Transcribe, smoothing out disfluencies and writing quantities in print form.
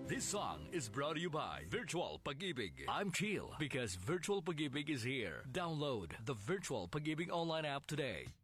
This song is brought to you by Virtual Pag-ibig. I'm chill because Virtual Pag-ibig is here. Download the Virtual Pag-ibig online app today.